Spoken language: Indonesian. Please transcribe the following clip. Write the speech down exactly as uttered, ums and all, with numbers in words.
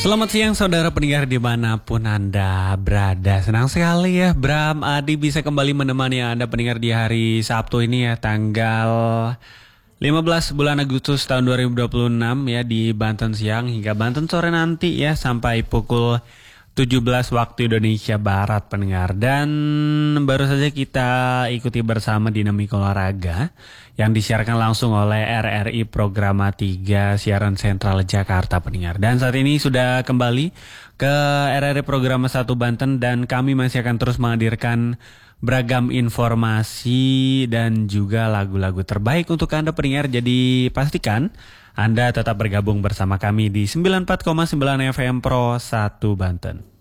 Selamat siang saudara pendengar dimanapun Anda berada. Senang sekali ya Bram Adi bisa kembali menemani Anda pendengar di hari Sabtu ini ya, tanggal lima belas bulan Agustus tahun dua ribu dua puluh enam ya, di Banten siang hingga Banten sore nanti ya, sampai pukul tujuh belas waktu Indonesia Barat pendengar. Dan baru saja kita ikuti bersama dinamika olahraga yang disiarkan langsung oleh R R I Programa tiga Siaran Sentral Jakarta pendengar. Dan saat ini sudah kembali ke R R I Programa satu Banten, dan kami masih akan terus menghadirkan beragam informasi dan juga lagu-lagu terbaik untuk Anda pendengar. Jadi pastikan Anda tetap bergabung bersama kami di sembilan puluh empat koma sembilan F M Pro satu Banten.